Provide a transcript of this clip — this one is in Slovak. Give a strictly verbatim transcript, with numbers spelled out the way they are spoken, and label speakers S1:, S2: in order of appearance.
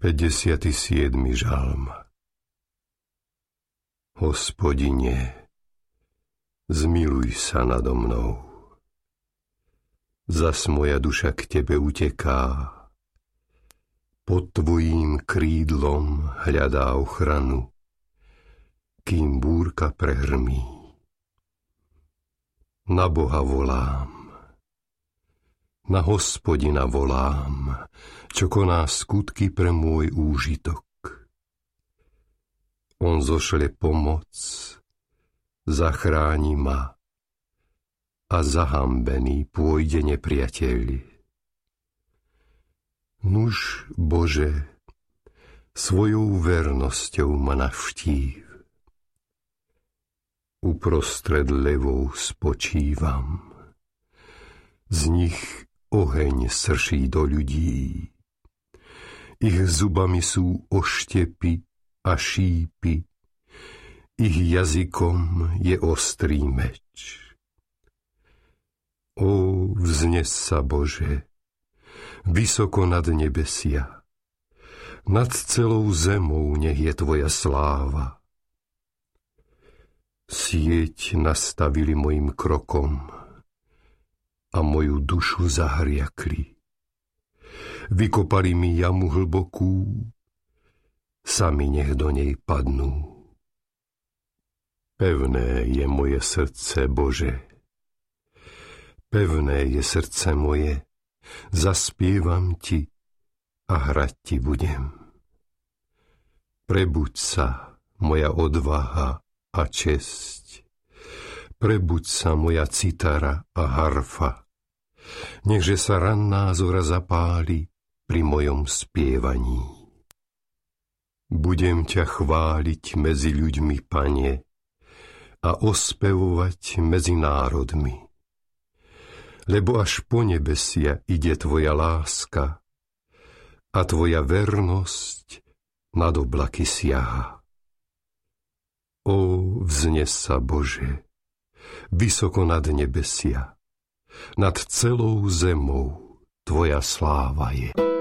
S1: päťdesiaty siedmy žalm. Hospodine, zmiluj sa nado mnou. Zas moja duša k tebe uteká. Pod tvojím krídlom hľadá ochranu, kým búrka prehrmí. Na Boha volám, na Hospodina volám, čo koná skutky pre môj úžitok. On zošle pomoc, zachráni ma a zahambený pôjde nepriateľ. Nuž, Bože, svojou vernosťou ma navštív. Uprostred levou spočívam, z nich oheň srší do ľudí. Ich zubami sú oštepy a šípy, ich jazykom je ostrý meč. Ó, vznes sa, Bože, vysoko nad nebesia, nad celou zemou nech je tvoja sláva. Sieť nastavili mojim krokom a moju dušu zahriakli. Vykopali mi jamu hlbokú, sami nech do nej padnú. Pevné je moje srdce, Bože, pevné je srdce moje, zaspievam ti a hrať ti budem. Prebuď sa, moja odvaha a česť, prebuď sa, moja citara a harfa, nechže sa ranná zora zapáli pri mojom spievaní. Budem ťa chváliť medzi ľuďmi, Pane, a ospevovať medzi národmi. Lebo až po nebesia ide tvoja láska a tvoja vernosť nad oblaky siaha. Ó, vznes sa, Bože, vysoko nad nebesia, nad celou zemou tvoja sláva je.